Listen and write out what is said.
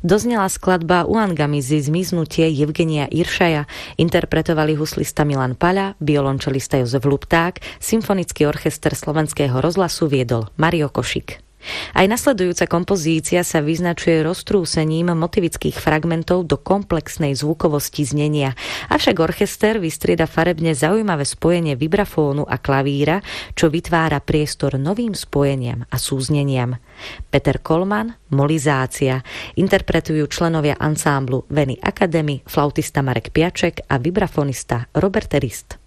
Doznela skladba Uangamizi Zmiznutie Evgenia Iršaja, interpretovali huslista Milan Paľa, violončelista Jozef Lupták, symfonický orchester Slovenského rozhlasu viedol Mario Košík. Aj nasledujúca kompozícia sa vyznačuje roztrúsením motivických fragmentov do komplexnej zvukovosti znenia, avšak orchester vystrieda farebne zaujímavé spojenie vibrafónu a klavíra, čo vytvára priestor novým spojeniam a súzneniam. Peter Kolman, Molizácia, interpretujú členovia ansámblu Veny Academy, flautista Marek Piaček a vibrafonista Robert Rist.